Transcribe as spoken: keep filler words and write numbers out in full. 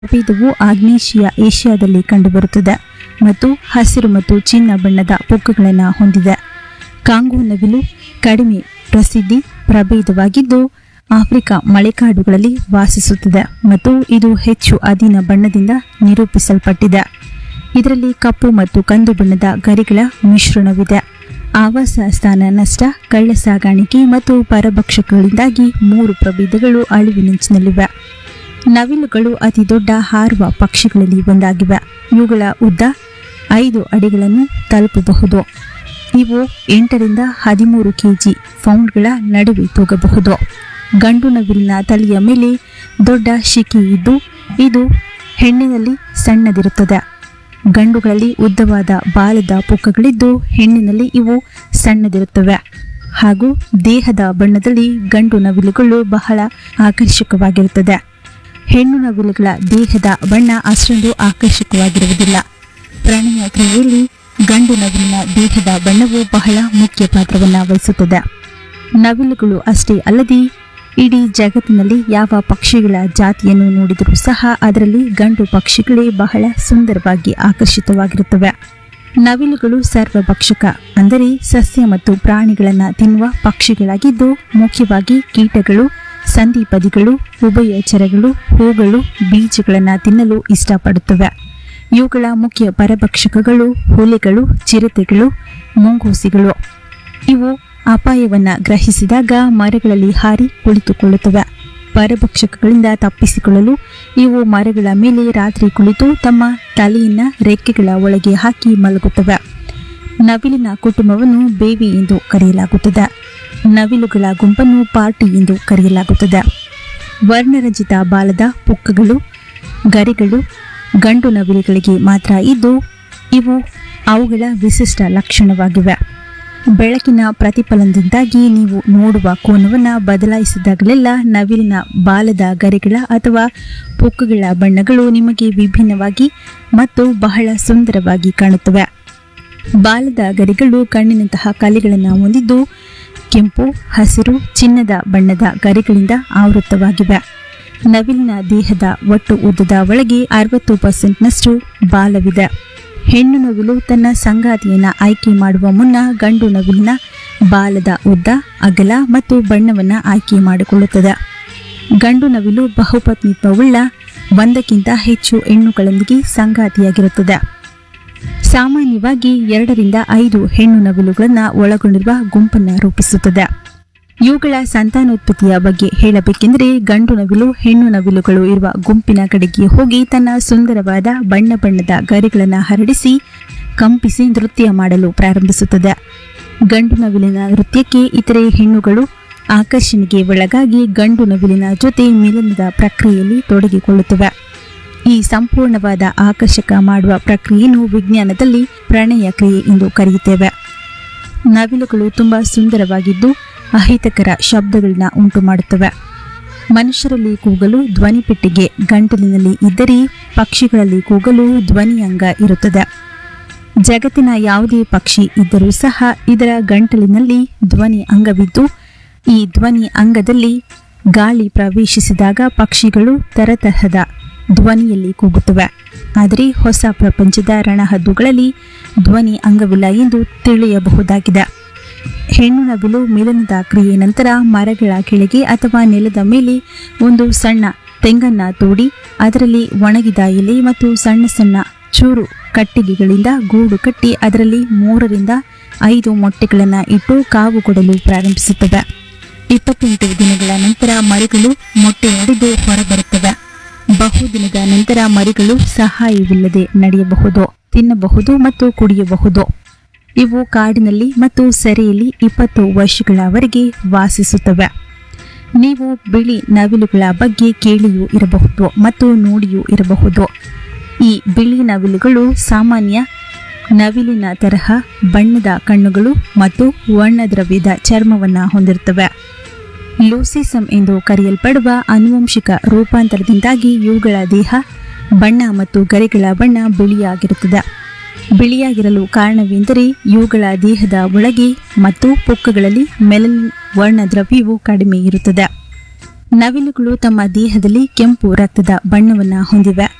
ಪ್ರಭೇದವು ಆಗ್ನೇಷಿಯಾ ಏಷ್ಯಾದಲ್ಲಿ ಕಂಡುಬರುತ್ತದೆ ಮತ್ತು ಹಸಿರು ಮತ್ತು ಚಿನ್ನ ಬಣ್ಣದ ಪುಕ್ಕಗಳನ್ನು ಹೊಂದಿದೆ. ಕಾಂಗೋ ನವಿಲು ಕಡಿಮೆ ಪ್ರಸಿದ್ಧಿ ಪ್ರಭೇದವಾಗಿದ್ದು ಆಫ್ರಿಕಾ ಮಳೆಕಾಡುಗಳಲ್ಲಿ ವಾಸಿಸುತ್ತದೆ ಮತ್ತು ಇದು ಹೆಚ್ಚು ಅಧೀನ ಬಣ್ಣದಿಂದ ನಿರೂಪಿಸಲ್ಪಟ್ಟಿದೆ. ಇದರಲ್ಲಿ ಕಪ್ಪು ಮತ್ತು ಕಂದು ಬಣ್ಣದ ಗರಿಗಳ ಮಿಶ್ರಣವಿದೆ. ಆವಾಸ ಸ್ಥಾನ ನಷ್ಟ, ಕಳ್ಳ ಸಾಗಾಣಿಕೆ ಮತ್ತು ಪರಭಕ್ಷಕಗಳಿಂದಾಗಿ ಮೂರು ಪ್ರಭೇದಗಳು ಅಳಿವಿನಂಚಿನಲ್ಲಿವೆ. ನವಿಲುಗಳು ಅತಿ ದೊಡ್ಡ ಹಾರುವ ಪಕ್ಷಿಗಳಲ್ಲಿ ಒಂದಾಗಿವೆ. ಇವುಗಳ ಉದ್ದ ಐದು ಅಡಿಗಳನ್ನು ತಲುಪಬಹುದು. ಇವು ಎಂಟರಿಂದ ಹದಿಮೂರು ಕೆಜಿ ಪೌಂಡ್ಗಳ ನಡುವೆ ತೂಗಬಹುದು. ಗಂಡು ನವಿಲಿನ ತಲೆಯ ಮೇಲೆ ದೊಡ್ಡ ಶಿಖೆ ಇದ್ದು ಇದು ಹೆಣ್ಣಿನಲ್ಲಿ ಸಣ್ಣದಿರುತ್ತದೆ. ಗಂಡುಗಳಲ್ಲಿ ಉದ್ದವಾದ ಬಾಲದ ಪುಕ್ಕಗಳಿದ್ದು ಹೆಣ್ಣಿನಲ್ಲಿ ಇವು ಸಣ್ಣದಿರುತ್ತವೆ. ಹಾಗೂ ದೇಹದ ಬಣ್ಣದಲ್ಲಿ ಗಂಡು ನವಿಲುಗಳು ಬಹಳ ಆಕರ್ಷಕವಾಗಿರುತ್ತದೆ. ಹೆಣ್ಣು ನವಿಲುಗಳ ದೇಹದ ಬಣ್ಣ ಅಷ್ಟೊಂದು ಆಕರ್ಷಕವಾಗಿರುವುದಿಲ್ಲ. ಪ್ರಣಯ ಕ್ರಿಯೆಯಲ್ಲಿ ಗಂಡು ನವಿಲಿನ ದೇಹದ ಬಣ್ಣವು ಬಹಳ ಮುಖ್ಯ ಪಾತ್ರವನ್ನು ವಹಿಸುತ್ತದೆ. ನವಿಲುಗಳು ಅಷ್ಟೇ ಅಲ್ಲದೆ ಇಡೀ ಜಗತ್ತಿನಲ್ಲಿ ಯಾವ ಪಕ್ಷಿಗಳ ಜಾತಿಯನ್ನು ನೋಡಿದರೂ ಸಹ ಅದರಲ್ಲಿ ಗಂಡು ಪಕ್ಷಿಗಳೇ ಬಹಳ ಸುಂದರವಾಗಿ ಆಕರ್ಷಿತವಾಗಿರುತ್ತವೆ. ನವಿಲುಗಳು ಸರ್ವಭಕ್ಷಕ ಅಂದರೆ ಸಸ್ಯ ಮತ್ತು ಪ್ರಾಣಿಗಳನ್ನು ತಿನ್ನುವ ಪಕ್ಷಿಗಳಾಗಿದ್ದು ಮುಖ್ಯವಾಗಿ ಕೀಟಗಳು, ಸಂಧಿಪದಿಗಳು, ಉಭಯಚರಗಳು, ಹೂಗಳು, ಬೀಜಗಳನ್ನು ತಿನ್ನಲು ಇಷ್ಟಪಡುತ್ತವೆ. ಇವುಗಳ ಮುಖ್ಯ ಪರಭಕ್ಷಕಗಳು ಹುಲಿಗಳು, ಚಿರತೆಗಳು, ಮುಂಗೂಸಿಗಳು. ಇವು ಅಪಾಯವನ್ನು ಗ್ರಹಿಸಿದಾಗ ಮರಗಳಲ್ಲಿ ಹಾರಿ ಕುಳಿತುಕೊಳ್ಳುತ್ತವೆ. ಪರಭಕ್ಷಕಗಳಿಂದ ತಪ್ಪಿಸಿಕೊಳ್ಳಲು ಇವು ಮರಗಳ ಮೇಲೆ ರಾತ್ರಿ ಕುಳಿತು ತಮ್ಮ ತಲೆಯನ್ನು ರೆಕ್ಕೆಗಳ ಒಳಗೆ ಹಾಕಿ ಮಲಗುತ್ತವೆ. ನವಿಲಿನ ಕುಟುಂಬವನ್ನು ಬೇವಿ ಎಂದು ಕರೆಯಲಾಗುತ್ತದೆ. ನವಿಲುಗಳ ಗುಂಪನ್ನು ಪಾರ್ಟಿ ಎಂದು ಕರೆಯಲಾಗುತ್ತದೆ. ವರ್ಣರಂಜಿತ ಬಾಲದ ಪುಕ್ಕಗಳು, ಗರಿಗಳು ಗಂಡು ನವಿಲುಗಳಿಗೆ ಮಾತ್ರ ಇದ್ದು ಇವು ಅವುಗಳ ವಿಶಿಷ್ಟ ಲಕ್ಷಣವಾಗಿವೆ. ಬೆಳಕಿನ ಪ್ರತಿಫಲನದಿಂದಾಗಿ ನೀವು ನೋಡುವ ಕೋನವನ್ನು ಬದಲಾಯಿಸಿದಾಗಲೆಲ್ಲ ನವಿಲಿನ ಬಾಲದ ಗರಿಗಳ ಅಥವಾ ಪುಕ್ಕಗಳ ಬಣ್ಣಗಳು ನಿಮಗೆ ವಿಭಿನ್ನವಾಗಿ ಮತ್ತು ಬಹಳ ಸುಂದರವಾಗಿ ಕಾಣುತ್ತವೆ. ಬಾಲದ ಗರಿಗಳು ಕಣ್ಣಿನಂತಹ ಕಲೆಗಳನ್ನು ಹೊಂದಿದ್ದು ಕೆಂಪು, ಹಸಿರು, ಚಿನ್ನದ ಬಣ್ಣದ ಗರಿಗಳಿಂದ ಆವೃತವಾಗಿವೆ. ನವಿಲಿನ ದೇಹದ ಒಟ್ಟು ಉದ್ದದ ಒಳಗೆ ಅರವತ್ತು ಪರ್ಸೆಂಟ್ನಷ್ಟು ಬಾಲವಿದೆ. ಹೆಣ್ಣು ನವಿಲು ತನ್ನ ಸಂಗಾತಿಯನ್ನು ಆಯ್ಕೆ ಮಾಡುವ ಮುನ್ನ ಗಂಡು ನವಿಲಿನ ಬಾಲದ ಉದ್ದ, ಅಗಲ ಮತ್ತು ಬಣ್ಣವನ್ನು ಆಯ್ಕೆ ಮಾಡಿಕೊಳ್ಳುತ್ತದೆ. ಗಂಡು ನವಿಲು ಬಹುಪತ್ನಿತ್ವವುಳ್ಳ ಒಂದಕ್ಕಿಂತ ಹೆಚ್ಚು ಹೆಣ್ಣುಗಳೊಂದಿಗೆ ಸಂಗಾತಿಯಾಗಿರುತ್ತದೆ. ಸಾಮಾನ್ಯವಾಗಿ ಎರಡರಿಂದ ಐದು ಹೆಣ್ಣು ನವಿಲುಗಳನ್ನು ಒಳಗೊಂಡಿರುವ ಗುಂಪನ್ನು ರೂಪಿಸುತ್ತದೆ. ಇವುಗಳ ಸಂತಾನೋತ್ಪತ್ತಿಯ ಬಗ್ಗೆ ಹೇಳಬೇಕೆಂದರೆ ಗಂಡು ನವಿಲು ಹೆಣ್ಣು ನವಿಲುಗಳು ಇರುವ ಗುಂಪಿನ ಕಡೆಗೆ ಹೋಗಿ ತನ್ನ ಸುಂದರವಾದ ಬಣ್ಣ ಬಣ್ಣದ ಗರಿಗಳನ್ನು ಹರಡಿಸಿ ಕಂಪಿಸಿ ನೃತ್ಯ ಮಾಡಲು ಪ್ರಾರಂಭಿಸುತ್ತದೆ. ಗಂಡು ನವಿಲಿನ ನೃತ್ಯಕ್ಕೆ ಇತರೆ ಹೆಣ್ಣುಗಳು ಆಕರ್ಷಣೆಗೆ ಒಳಗಾಗಿ ಗಂಡು ನವಿಲಿನ ಜೊತೆ ಮಿಲನದ ಪ್ರಕ್ರಿಯೆಯಲ್ಲಿ ತೊಡಗಿಕೊಳ್ಳುತ್ತವೆ. ಈ ಸಂಪೂರ್ಣವಾದ ಆಕರ್ಷಕ ಮಾಡುವ ಪ್ರಕ್ರಿಯೆಯನ್ನು ವಿಜ್ಞಾನದಲ್ಲಿ ಪ್ರಣಯ ಕ್ರಿಯೆ ಎಂದು ಕರೆಯುತ್ತೇವೆ. ನವಿಲುಗಳು ತುಂಬಾ ಸುಂದರವಾಗಿದ್ದು ಅಹಿತಕರ ಶಬ್ದಗಳನ್ನ ಉಂಟು ಮಾಡುತ್ತವೆ. ಮನುಷ್ಯರಲ್ಲಿ ಕೂಗಲು ಧ್ವನಿಪೆಟ್ಟಿಗೆ ಗಂಟಲಿನಲ್ಲಿ ಇದ್ದರೆ ಪಕ್ಷಿಗಳಲ್ಲಿ ಕೂಗಲು ಧ್ವನಿ ಅಂಗ ಇರುತ್ತದೆ. ಜಗತ್ತಿನ ಯಾವುದೇ ಪಕ್ಷಿ ಇದ್ದರೂ ಸಹ ಇದರ ಗಂಟಲಿನಲ್ಲಿ ಧ್ವನಿ ಅಂಗವಿದ್ದು ಈ ಧ್ವನಿ ಅಂಗದಲ್ಲಿ ಗಾಳಿ ಪ್ರವೇಶಿಸಿದಾಗ ಪಕ್ಷಿಗಳು ತರತರಹದ ಧ್ವನಿಯಲ್ಲಿ ಕೂಗುತ್ತವೆ. ಆದರೆ ಹೊಸ ಪ್ರಪಂಚದ ರಣಹದ್ದುಗಳಲ್ಲಿ ಧ್ವನಿ ಅಂಗವಿಲ್ಲ ಎಂದು ತಿಳಿಯಬಹುದಾಗಿದೆ. ಹೆಣ್ಣು ನವಿಲು ಮಿಲನದ ಕ್ರಿಯೆ ನಂತರ ಮರಗಳ ಕೆಳಗೆ ಅಥವಾ ನೆಲದ ಮೇಲೆ ಒಂದು ಸಣ್ಣ ತೆಂಗನ್ನ ತೋಡಿ ಅದರಲ್ಲಿ ಒಣಗಿದ ಎಲೆ ಮತ್ತು ಸಣ್ಣ ಸಣ್ಣ ಚೂರು ಕಟ್ಟಿಗೆಗಳಿಂದ ಗೂಡು ಕಟ್ಟಿ ಅದರಲ್ಲಿ ಮೂರರಿಂದ ಐದು ಮೊಟ್ಟೆಗಳನ್ನು ಇಟ್ಟು ಕಾವು ಕೊಡಲು ಪ್ರಾರಂಭಿಸುತ್ತವೆ. ಇಪ್ಪತ್ತೆಂಟು ದಿನಗಳ ನಂತರ ಮರಿಗಳು ಮೊಟ್ಟೆ ಒಡೆದು ಹೊರಬರುತ್ತವೆ. ಬಹುದಿನದ ನಂತರ ಮರಿಗಳು ಸಹಾಯವಿಲ್ಲದೆ ನಡೆಯಬಹುದು, ತಿನ್ನಬಹುದು ಮತ್ತು ಕುಡಿಯಬಹುದು. ಇವು ಕಾಡಿನಲ್ಲಿ ಮತ್ತು ಸೆರೆಯಲ್ಲಿ ಇಪ್ಪತ್ತು ವರ್ಷಗಳವರೆಗೆ ವಾಸಿಸುತ್ತವೆ. ನೀವು ಬಿಳಿ ನವಿಲುಗಳ ಬಗ್ಗೆ ಕೇಳಿಯೂ ಇರಬಹುದು ಮತ್ತು ನೋಡಿಯೂ ಇರಬಹುದು. ಈ ಬಿಳಿ ನವಿಲುಗಳು ಸಾಮಾನ್ಯ ನವಿಲಿನ ತರಹ ಬಣ್ಣದ ಕಣ್ಣುಗಳು ಮತ್ತು ವರ್ಣದ್ರವ್ಯದ ಚರ್ಮವನ್ನು ಹೊಂದಿರುತ್ತವೆ. ಲೂಸಿಸಮ್ ಎಂದು ಕರೆಯಲ್ಪಡುವ ಆನುವಂಶಿಕ ರೂಪಾಂತರದಿಂದಾಗಿ ಇವುಗಳ ದೇಹ ಬಣ್ಣ ಮತ್ತು ಗರಿಗಳ ಬಣ್ಣ ಬಿಳಿಯಾಗಿರುತ್ತದೆ. ಬಿಳಿಯಾಗಿರಲು ಕಾರಣವೆಂದರೆ ಇವುಗಳ ದೇಹದ ಒಳಗೆ ಮತ್ತು ಪುಕ್ಕಗಳಲ್ಲಿ ಮೆಲನಿನ್ ವರ್ಣದ್ರವ್ಯವು ಕಡಿಮೆ ಇರುತ್ತದೆ. ನವಿಲುಗಳು ತಮ್ಮ ದೇಹದಲ್ಲಿ ಕೆಂಪು ರಕ್ತದ ಬಣ್ಣವನ್ನು ಹೊಂದಿವೆ.